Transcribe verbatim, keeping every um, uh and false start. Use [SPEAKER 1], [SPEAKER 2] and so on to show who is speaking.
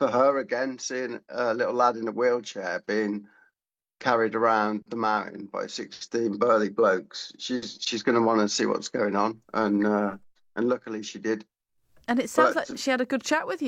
[SPEAKER 1] for her again, seeing a little lad in a wheelchair being carried around the mountain by sixteen burly blokes. She's she's going to want to see what's going on, and uh, and luckily she did.
[SPEAKER 2] And it sounds
[SPEAKER 1] But
[SPEAKER 2] like she had a good chat with you.